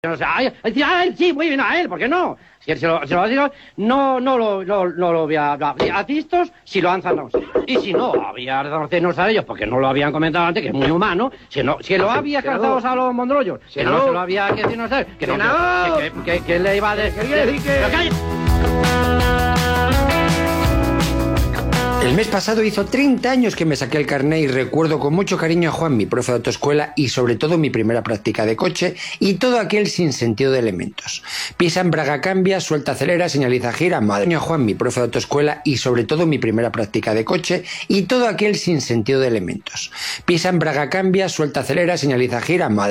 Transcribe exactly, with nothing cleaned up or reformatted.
O sea, ay, decía, a él sí, muy bien, a él, ¿por qué no? Si él se lo, se lo digo, no, no lo, no, no lo voy a, a tistos si lo han zanado. Y si no, había reconocernos a ellos, porque no lo habían comentado antes, que es muy humano, si no, si lo había calzado a los mondrollos, que no se lo había que decirnos a él, que no, que, que, que, que le iba a decir, que... El mes pasado hizo treinta años que me saqué el carné y recuerdo con mucho cariño a Juan, mi profe de autoescuela, y sobre todo mi primera práctica de coche y todo aquel sin sentido de elementos. Pisa, embraga, cambia, suelta, acelera, señaliza, gira. Madre mía, Juan, mi profe de autoescuela y sobre todo mi primera práctica de coche y todo aquel sin sentido de elementos. Pisa, embraga, cambia, suelta, acelera, señaliza, gira. Madre